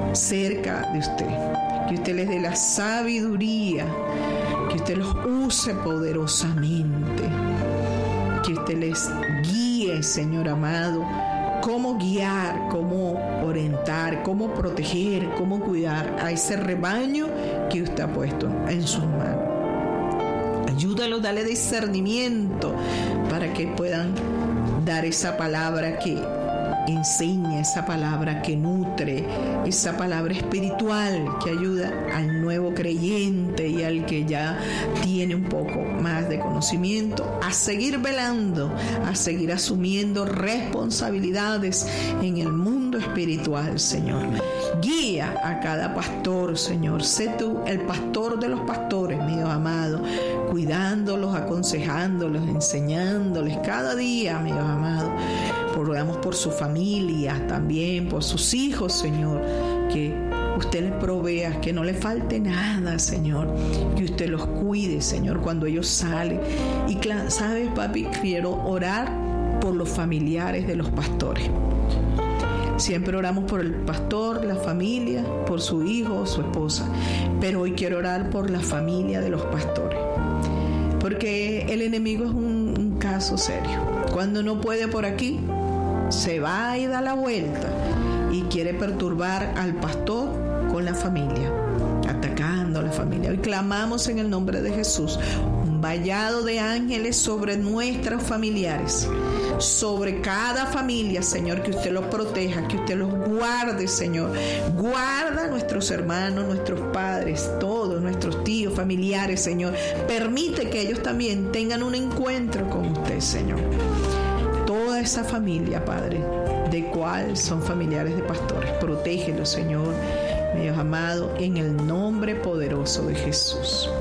cerca de usted, que usted les dé la sabiduría, que usted los use poderosamente, que usted les guíe, Señor amado, cómo guiar, cómo orientar, cómo proteger, cómo cuidar a ese rebaño que usted ha puesto en sus manos. Ayúdalos, dale discernimiento para que puedan dar esa palabra que enseña, esa palabra que nutre, esa palabra espiritual que ayuda al nuevo creyente y al que ya tiene un poco más de conocimiento a seguir velando, a seguir asumiendo responsabilidades en el mundo espiritual, Señor. Guía a cada pastor, Señor. Sé tú el pastor de los pastores, mi Dios amado, cuidándolos, aconsejándolos, enseñándoles cada día, mi Dios amado. Oramos por su familia, también por sus hijos, Señor, que usted les provea, que no les falte nada, Señor, que usted los cuide, Señor, cuando ellos salen. Y sabes, papi, quiero orar por los familiares de los pastores. Siempre oramos por el pastor, la familia, por su hijo o su esposa, pero hoy quiero orar por la familia de los pastores, porque el enemigo es un caso serio. Cuando no puede por aquí, se va y da la vuelta y quiere perturbar al pastor con la familia, atacando a la familia. Hoy clamamos en el nombre de Jesús un vallado de ángeles sobre nuestros familiares, sobre cada familia, Señor, que usted los proteja, que usted los guarde, Señor. Guarda a nuestros hermanos, nuestros padres, todos nuestros tíos, familiares, Señor. Permite que ellos también tengan un encuentro con usted, Señor. Toda esa familia, Padre, de cuál son familiares de pastores, protégelos, Señor, mi Dios amado, en el nombre poderoso de Jesús.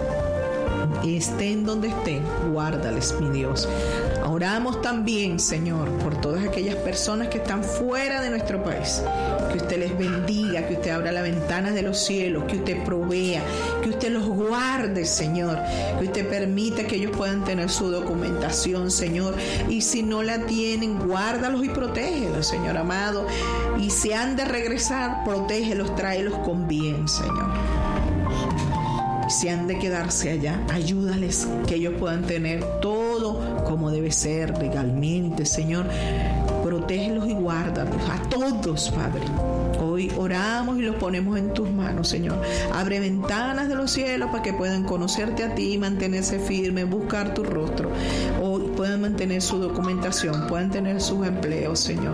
Estén donde estén, guárdales, mi Dios. Oramos también, Señor, por todas aquellas personas que están fuera de nuestro país. Que usted les bendiga, que usted abra las ventanas de los cielos, que usted provea, que usted los guarde, Señor. Que usted permita que ellos puedan tener su documentación, Señor. Y si no la tienen, guárdalos y protégelos, Señor amado. Y si han de regresar, protégelos, tráelos con bien, Señor. Si han de quedarse allá, ayúdales que ellos puedan tener todo como debe ser legalmente, Señor. Protégelos y guárdalos a todos, Padre. Hoy oramos y los ponemos en tus manos, Señor. Abre ventanas de los cielos para que puedan conocerte a ti, mantenerse firmes, buscar tu rostro. Hoy puedan mantener su documentación, puedan tener sus empleos, Señor.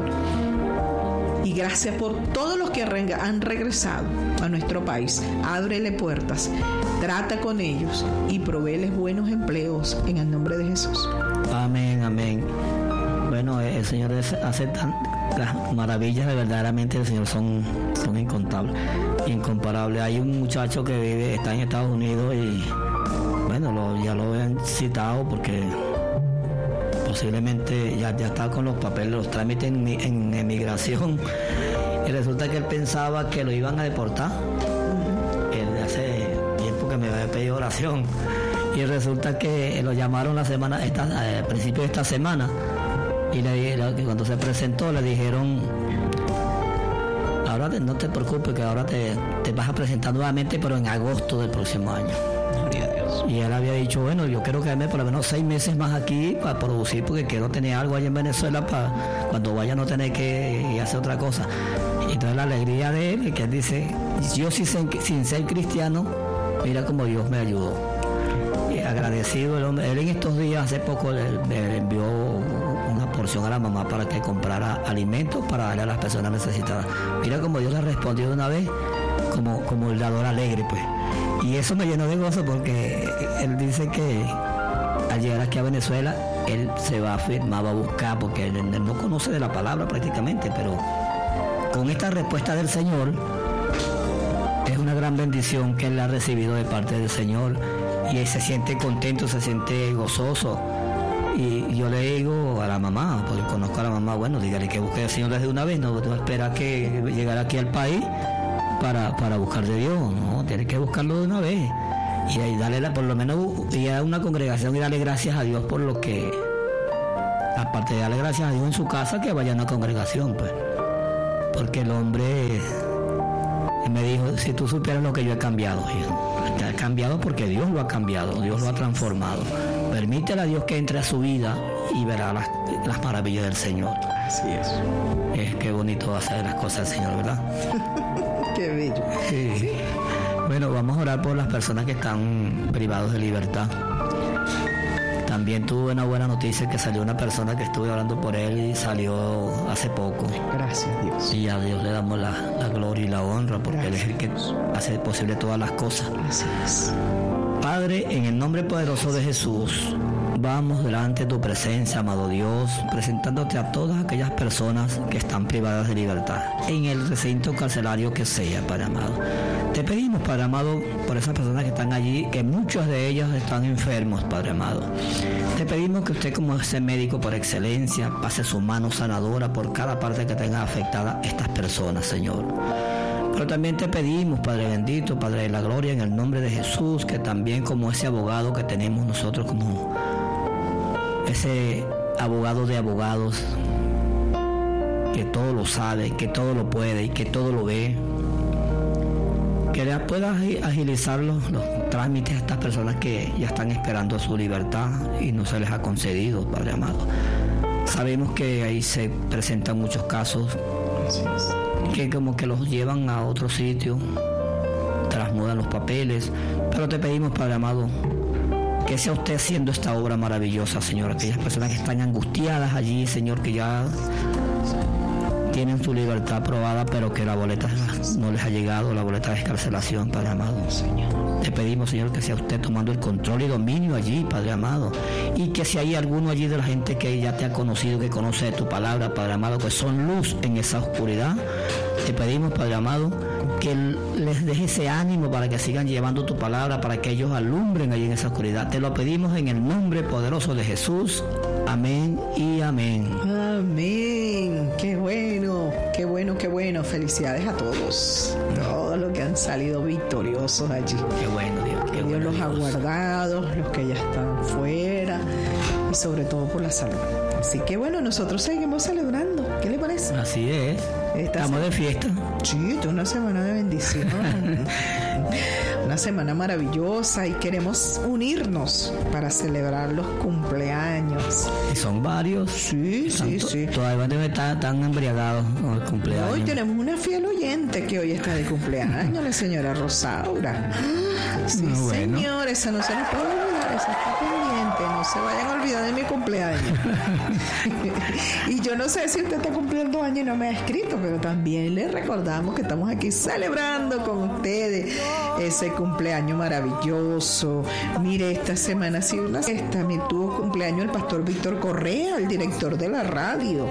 Y gracias por todos los que han regresado a nuestro país. Ábrele puertas, trata con ellos y provéles buenos empleos en el nombre de Jesús. Amén, amén. Bueno, el Señor hace las maravillas, de verdaderamente el Señor son incontables, incomparables. Hay un muchacho que está en Estados Unidos y bueno, ya lo han citado porque posiblemente ya está con los papeles, los trámites en emigración, y resulta que él pensaba que lo iban a deportar. Él hace tiempo que me había pedido oración y resulta que lo llamaron al principio de esta semana y cuando se presentó le dijeron: ahora no te preocupes, que ahora te vas a presentar nuevamente, pero en agosto del próximo año. Y él había dicho: bueno, yo quiero quedarme por lo menos 6 meses más aquí para producir, porque quiero tener algo allá en Venezuela para cuando vaya no tener que hacer otra cosa. Y entonces la alegría de él es que él dice: yo sin ser cristiano, mira cómo Dios me ayudó. Y agradecido el hombre. Él en estos días, hace poco, le envió una porción a la mamá para que comprara alimentos para darle a las personas necesitadas. Mira cómo Dios le respondió de una vez, como el dador alegre, pues. Y eso me llenó de gozo, porque él dice que al llegar aquí a Venezuela, él se va a firmar, va a buscar, porque él no conoce de la palabra prácticamente, pero con esta respuesta del Señor, es una gran bendición que él ha recibido de parte del Señor, y él se siente contento, se siente gozoso. Y yo le digo a la mamá, porque conozco a la mamá, bueno, dígale que busque al Señor desde una vez, no espera que llegara aquí al país para buscar de Dios, no, tiene que buscarlo de una vez y ahí darle por lo menos ir a una congregación y darle gracias a Dios por lo que, aparte de darle gracias a Dios en su casa, que vaya a una congregación, pues, porque el hombre Si tú supieras lo que yo he cambiado, hijo. He cambiado porque Dios lo ha cambiado, Dios lo ha transformado. Permítele a Dios que entre a su vida y verá las maravillas del Señor. Así es. Qué bonito hacer las cosas del Señor, ¿verdad? Qué bello. Sí. Bueno, vamos a orar por las personas que están privados de libertad. También tuve una buena noticia que salió una persona que estuve orando por él y salió hace poco. Gracias, Dios. Y a Dios le damos la gloria y la honra porque Gracias. Él es el que hace posible todas las cosas. Así es. Padre, en el nombre poderoso de Jesús, vamos delante de tu presencia, amado Dios, presentándote a todas aquellas personas que están privadas de libertad, en el recinto carcelario que sea, Padre amado. Te pedimos, Padre amado, por esas personas que están allí, que muchas de ellas están enfermos, Padre amado. Te pedimos que usted, como ese médico por excelencia, pase su mano sanadora por cada parte que tenga afectada estas personas, Señor. Pero también te pedimos, Padre bendito, Padre de la gloria, en el nombre de Jesús, que también como ese abogado que tenemos nosotros, como ese abogado de abogados, que todo lo sabe, que todo lo puede y que todo lo ve, que le puedas agilizar los trámites a estas personas que ya están esperando su libertad y no se les ha concedido, Padre amado. Sabemos que ahí se presentan muchos casos que como que los llevan a otro sitio, trasmudan los papeles, pero te pedimos, Padre amado, que sea usted haciendo esta obra maravillosa, Señor. Aquellas personas que están angustiadas allí, Señor, que ya tienen su libertad aprobada, pero que la boleta no les ha llegado, la boleta de excarcelación, Padre amado. Señor, te pedimos, Señor, que sea usted tomando el control y dominio allí, Padre amado, y que si hay alguno allí de la gente que ya te ha conocido, que conoce de tu palabra, Padre amado, que son luz en esa oscuridad, te pedimos, Padre amado, que les deje ese ánimo para que sigan llevando tu palabra, para que ellos alumbren allí en esa oscuridad. Te lo pedimos en el nombre poderoso de Jesús. Amén y amén. Amén. Qué bueno, qué bueno, qué bueno. Felicidades a todos. Todos los que han salido victoriosos allí. Qué bueno, Dios. Qué Dios bueno, los ha guardado, los que ya están fuera y sobre todo por la salud. Así que bueno, nosotros seguimos celebrando. ¿Qué le parece? Así es. Estamos de fiesta. Sí, esta es una semana de bendición. Una semana maravillosa y queremos unirnos para celebrar los cumpleaños. Y son varios. Sí. Todavía deben estar tan embriagados con el cumpleaños. Hoy tenemos una fiel oyente que hoy está de cumpleaños, la señora Rosaura. Sí, bueno. Señor, esa no se nos puede olvidar, esa está pendiente. No se vayan a olvidar de mi cumpleaños. Y yo no sé si usted está cumpliendo años y no me ha escrito, pero también le recordamos que estamos aquí celebrando con ustedes ese cumpleaños maravilloso. Mire, esta semana ha sido una fiesta. Me tuvo cumpleaños el pastor Víctor Correa, el director de la radio.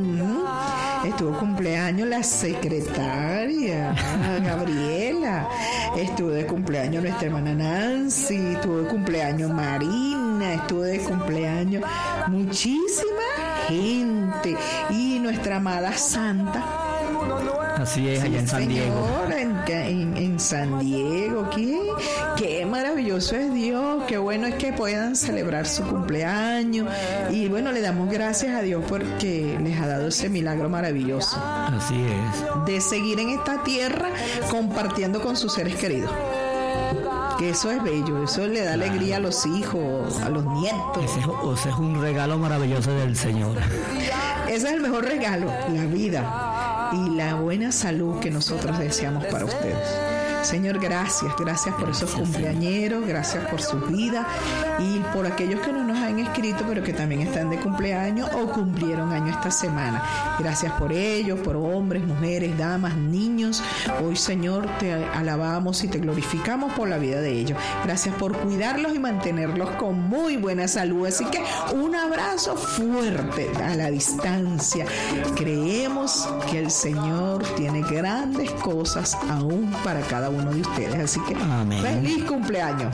Estuvo cumpleaños la secretaria Gabriela, estuvo de cumpleaños nuestra hermana Nancy, estuvo de cumpleaños Marina, estuvo de cumpleaños muchísima gente y nuestra amada Santa. Así es, allá en San Diego. En San Diego, qué maravilloso es Dios, qué bueno es que puedan celebrar su cumpleaños y bueno, le damos gracias a Dios porque les ha dado ese milagro maravilloso. Así es. De seguir en esta tierra compartiendo con sus seres queridos. Que eso es bello, eso le da alegría a los hijos, a los nietos. Ese es un regalo maravilloso del Señor. Ese es el mejor regalo, la vida y la buena salud que nosotros deseamos para ustedes. Señor, gracias por esos cumpleañeros, gracias por su vida y por aquellos que no nos han escrito pero que también están de cumpleaños o cumplieron año esta semana. Gracias por ellos, por hombres, mujeres, damas, niños. Hoy, Señor, te alabamos y te glorificamos por la vida de ellos. Gracias por cuidarlos y mantenerlos con muy buena salud. Así que un abrazo fuerte a la distancia. Creemos que el Señor tiene grandes cosas aún para cada uno de ustedes, así que amén. ¡Feliz cumpleaños!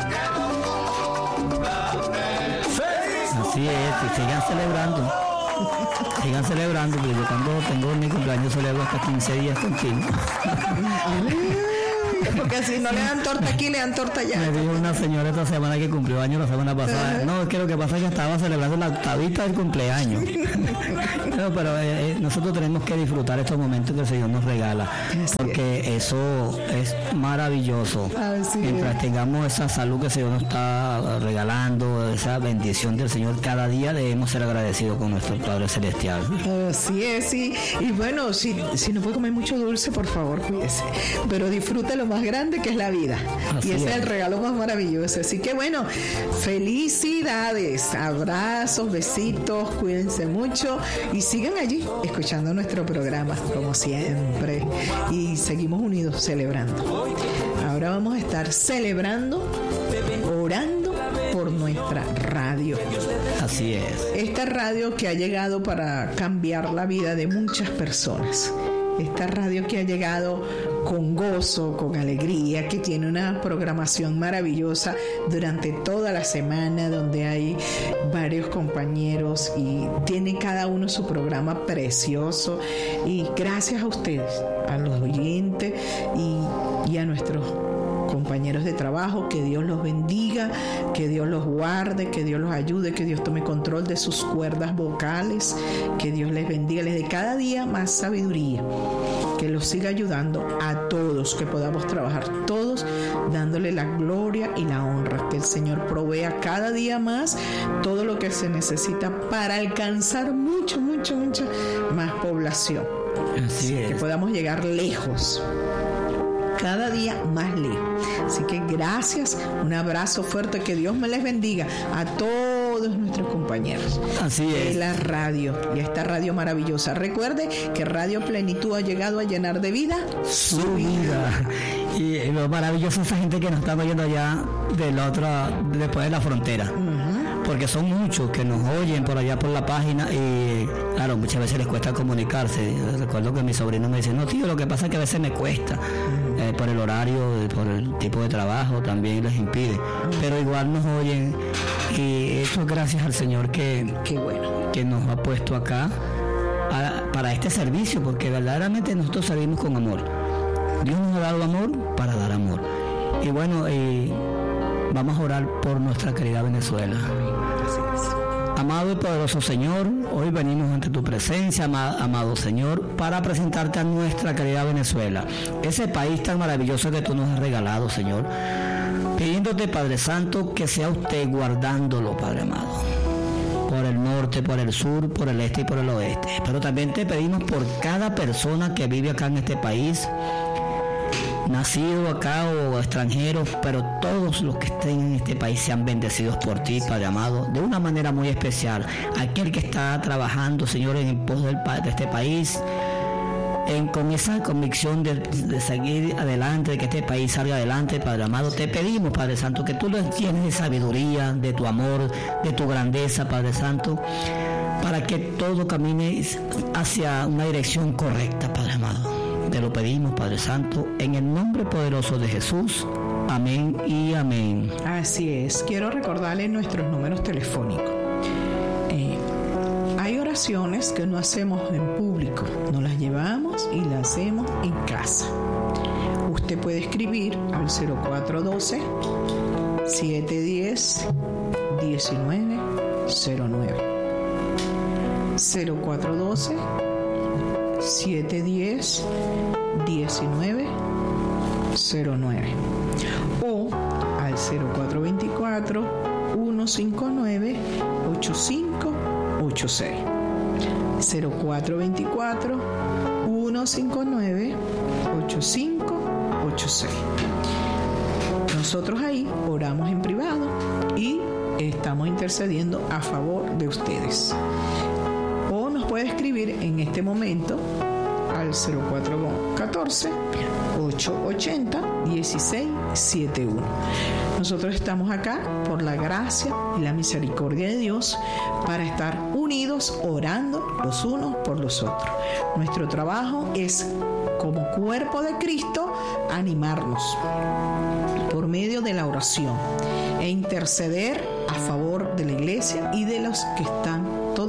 Así es, que sigan celebrando, porque yo cuando tengo mi cumpleaños celebro hasta 15 días continuos. porque si no le dan torta aquí, le dan torta allá. Me dijo una señora esta semana que cumplió años la semana pasada. No, es que lo que pasa es que estaba celebrando la octavita del cumpleaños. No, pero nosotros tenemos que disfrutar estos momentos que el Señor nos regala, porque eso es maravilloso. Mientras tengamos esa salud que el Señor nos está regalando, esa bendición del Señor, cada día debemos ser agradecidos con nuestro Padre Celestial. Así es, sí. Y bueno, si no puede comer mucho dulce, por favor, cuídese. Pero disfrute lo más grande que es la vida. Así y ese es el regalo más maravilloso. Así que bueno, felicidades, abrazos, besitos, cuídense mucho y sigan allí escuchando nuestro programa, como siempre. Y seguimos unidos celebrando. Ahora vamos a estar celebrando, orando por nuestra radio. Así es. Esta radio que ha llegado para cambiar la vida de muchas personas. Esta radio que ha llegado con gozo, con alegría, que tiene una programación maravillosa durante toda la semana, donde hay varios compañeros y tiene cada uno su programa precioso. Y gracias a ustedes, a los oyentes y a nuestros compañeros de trabajo, que Dios los bendiga, que Dios los guarde, que Dios los ayude, que Dios tome control de sus cuerdas vocales, que Dios les bendiga, les dé cada día más sabiduría, que los siga ayudando a todos, que podamos trabajar todos dándole la gloria y la honra, que el Señor provea cada día más todo lo que se necesita para alcanzar mucha más población. Así es. Que podamos llegar lejos, cada día más lejos. Así que gracias, un abrazo fuerte, que Dios me les bendiga a todos nuestros compañeros. Así es. De la radio, y esta radio maravillosa. Recuerde que Radio Plenitud ha llegado a llenar de vida su vida. Y lo maravilloso es esa gente que nos está oyendo allá después de la frontera. Porque son muchos que nos oyen por allá por la página y claro, muchas veces les cuesta comunicarse. Recuerdo que mi sobrino me dice, no tío, lo que pasa es que a veces me cuesta por el horario, por el tipo de trabajo, también les impide, pero igual nos oyen, y eso es gracias al Señor que nos ha puesto acá para este servicio, porque verdaderamente nosotros servimos con amor. Dios nos ha dado amor para dar amor. Y bueno, vamos a orar por nuestra querida Venezuela. Amado y poderoso Señor, hoy venimos ante tu presencia, amado Señor, para presentarte a nuestra querida Venezuela, ese país tan maravilloso que tú nos has regalado, Señor, pidiéndote, Padre Santo, que sea usted guardándolo, Padre amado, por el norte, por el sur, por el este y por el oeste. Pero también te pedimos por cada persona que vive acá en este país, nacido acá o extranjeros, pero todos los que estén en este país sean bendecidos por ti, Padre amado, de una manera muy especial. Aquel que está trabajando, Señor, en pos de este país, con esa convicción de seguir adelante, de que este país salga adelante, Padre amado, te pedimos, Padre Santo, que tú los llenes de sabiduría, de tu amor, de tu grandeza, Padre Santo, para que todo camine hacia una dirección correcta, Padre amado. Te lo pedimos, Padre Santo, en el nombre poderoso de Jesús. Amén y amén. Así es. Quiero recordarles nuestros números telefónicos. Hay oraciones que no hacemos en público, nos las llevamos y las hacemos en casa. Usted puede escribir al 0412-710-1909. 0412-710-1909 o al 0424-159-8586. 0424-159-8586. Nosotros ahí oramos en privado y estamos intercediendo a favor de ustedes. O nos puede escribir en este momento al 0414-880-1671. Nosotros estamos acá por la gracia y la misericordia de Dios para estar unidos orando los unos por los otros. Nuestro trabajo es, como cuerpo de Cristo, animarnos por medio de la oración e interceder a favor de la iglesia y de los que están todavía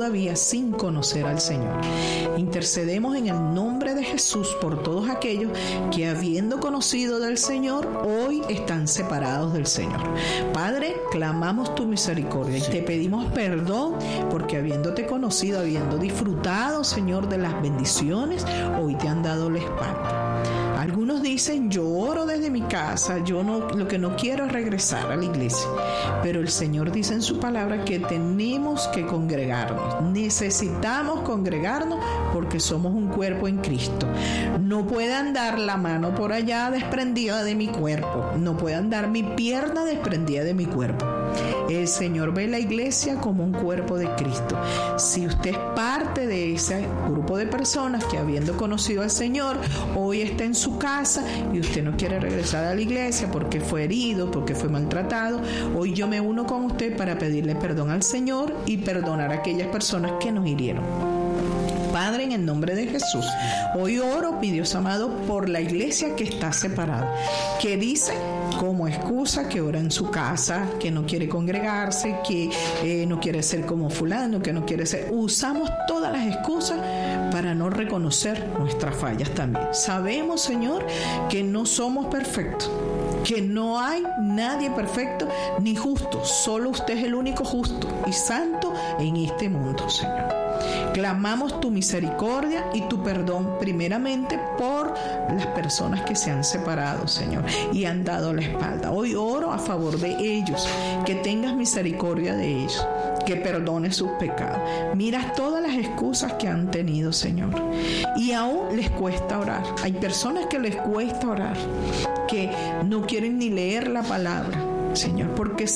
todavía sin conocer al Señor. Intercedemos en el nombre de Jesús por todos aquellos que, habiendo conocido del Señor, hoy están separados del Señor. Padre, clamamos tu misericordia y te pedimos perdón porque, habiéndote conocido, habiendo disfrutado, Señor, de las bendiciones, hoy te han dado la espalda. Algunos dicen: yo oro desde mi casa, lo que no quiero es regresar a la iglesia. Pero el Señor dice en su palabra que tenemos que congregarnos. Necesitamos congregarnos porque somos un cuerpo en Cristo. No puede andar la mano por allá desprendida de mi cuerpo. No puede andar mi pierna desprendida de mi cuerpo. El Señor ve la iglesia como un cuerpo de Cristo. Si usted es parte de ese grupo de personas que, habiendo conocido al Señor, hoy está en su casa y usted no quiere regresar a la iglesia porque fue herido, porque fue maltratado, hoy yo me uno con usted para pedirle perdón al Señor y perdonar a aquellas personas que nos hirieron. Padre, en el nombre de Jesús, hoy oro, mi Dios amado, por la iglesia que está separada, que dice como excusa que ora en su casa, que no quiere congregarse, que no quiere ser como fulano, que no quiere ser. Usamos todas las excusas para no reconocer nuestras fallas también. Sabemos, Señor, que no somos perfectos, que no hay nadie perfecto ni justo, solo usted es el único justo y santo en este mundo, Señor. Clamamos tu misericordia y tu perdón primeramente por las personas que se han separado, Señor, y han dado la espalda. Hoy oro a favor de ellos, que tengas misericordia de ellos, que perdones sus pecados. Mira todas las excusas que han tenido, Señor, y aún les cuesta orar. Hay personas que les cuesta orar, que no quieren ni leer la palabra, Señor, porque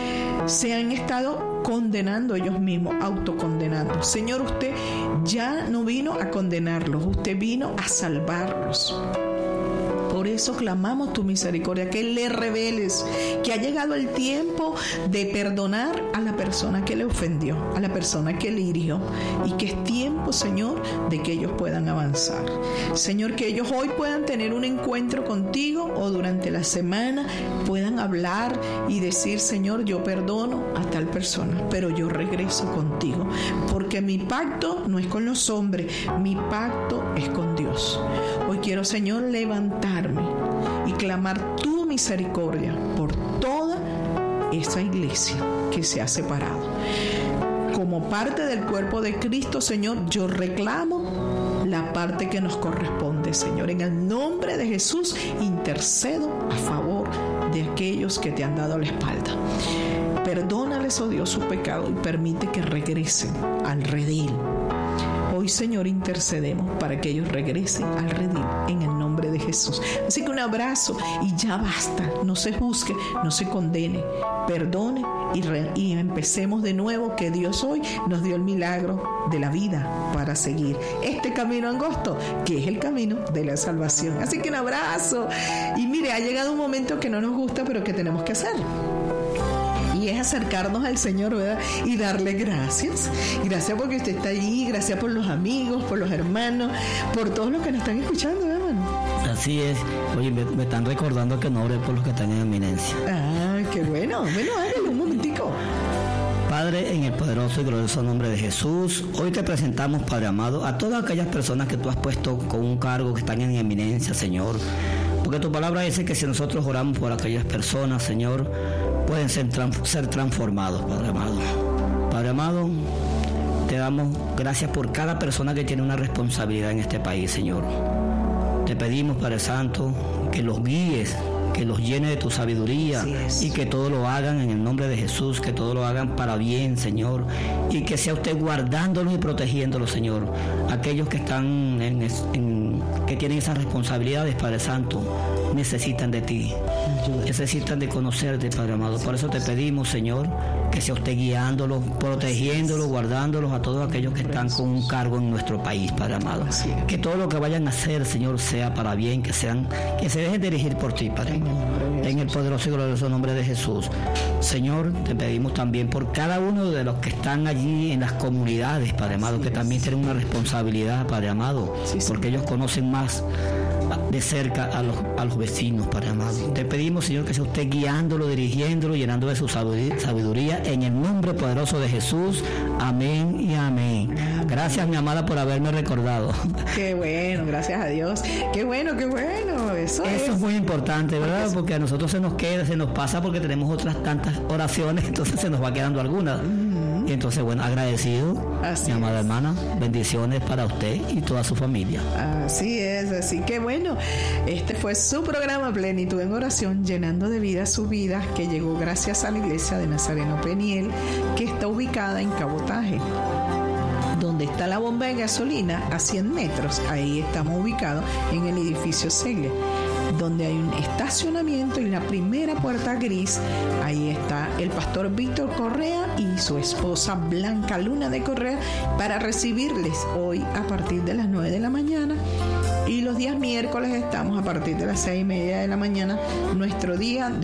se han estado condenando ellos mismos, autocondenando. Señor, usted ya no vino a condenarlos, usted vino a salvarlos. Por eso clamamos tu misericordia, que le reveles que ha llegado el tiempo de perdonar a la persona que le ofendió, a la persona que le hirió, y que es tiempo, Señor, de que ellos puedan avanzar. Señor, que ellos hoy puedan tener un encuentro contigo o durante la semana puedan hablar y decir: Señor, yo perdono a tal persona, pero yo regreso contigo, porque mi pacto no es con los hombres, mi pacto es con Dios. Hoy quiero, Señor, levantarme y clamar tu misericordia por toda esa iglesia que se ha separado. Como parte del cuerpo de Cristo, Señor, yo reclamo la parte que nos corresponde, Señor. En el nombre de Jesús intercedo a favor de aquellos que te han dado la espalda. Perdónales, oh Dios, su pecado y permite que regresen al redil. Hoy, Señor, intercedemos para que ellos regresen al redil en el nombre de Jesús. Así que un abrazo y ya basta. No se juzgue, no se condene. Perdone y empecemos de nuevo, que Dios hoy nos dio el milagro de la vida para seguir este camino angosto, que es el camino de la salvación. Así que un abrazo. Y mire, ha llegado un momento que no nos gusta, pero que tenemos que hacer. Y es acercarnos al Señor, ¿verdad? Y darle gracias. Gracias porque usted está allí, gracias por los amigos, por los hermanos, por todos los que nos están escuchando, hermano. Así es. Oye, me están recordando que no oré por los que están en eminencia. Ah, qué bueno. Bueno, hágalo un momentico. Padre, en el poderoso y glorioso nombre de Jesús, hoy te presentamos, Padre amado, a todas aquellas personas que tú has puesto con un cargo, que están en eminencia, Señor. Porque tu palabra dice que si nosotros oramos por aquellas personas, Señor, pueden ser transformados, Padre amado. Padre amado, te damos gracias por cada persona que tiene una responsabilidad en este país, Señor. Te pedimos, Padre Santo, que los guíes, que los llene de tu sabiduría y que todo lo hagan en el nombre de Jesús, que todo lo hagan para bien, Señor, y que sea usted guardándolos y protegiéndolos, Señor. Aquellos que están que tienen esas responsabilidades, Padre Santo, necesitan de ti, necesitan de conocerte, Padre amado. Por eso te pedimos, Señor, que sea usted guiándolos, protegiéndolos, guardándolos a todos aquellos que están con un cargo en nuestro país, Padre amado. Que todo lo que vayan a hacer, Señor, sea para bien, que se dejen dirigir por ti, Padre amado. En el poderoso y glorioso nombre de Jesús. Señor, te pedimos también por cada uno de los que están allí en las comunidades, Padre amado, que también tienen una responsabilidad, Padre amado, porque ellos conocen más de cerca a los vecinos, Padre amado. Te pedimos, Señor, que sea usted guiándolo, dirigiéndolo, llenando de su sabiduría, en el nombre poderoso de Jesús. Amén y amén. Gracias, mi amada, por haberme recordado. Qué bueno, gracias a Dios. Qué bueno. Eso es muy importante, ¿verdad? Porque a nosotros se nos pasa porque tenemos otras tantas oraciones, entonces se nos va quedando algunas. Y entonces, bueno, agradecido, mi amada hermana, bendiciones para usted y toda su familia. Así es, así que bueno, este fue su programa Plenitud en Oración, llenando de vida su vida, que llegó gracias a la iglesia de Nazareno Peniel, que está ubicada en Cabotaje. Donde está la bomba de gasolina, a 100 metros, ahí estamos ubicados en el edificio Segle, donde hay un estacionamiento y la primera puerta gris, ahí está el pastor Víctor Correa y su esposa Blanca Luna de Correa para recibirles hoy a partir de las 9 de la mañana. Y los días miércoles estamos a partir de las 6:30 de la mañana, nuestro día